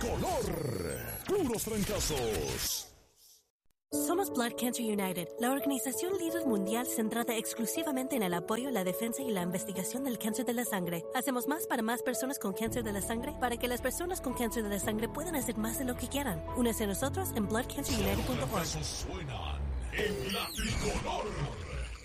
tricolor. Puros trancazos. Somos Blood Cancer United, la organización líder mundial centrada exclusivamente en el apoyo, la defensa y la investigación del cáncer de la sangre. Hacemos más para más personas con cáncer de la sangre para que las personas con cáncer de la sangre puedan hacer más de lo que quieran. Únese a nosotros en bloodcancerunited.org. Suenan en la tricolor.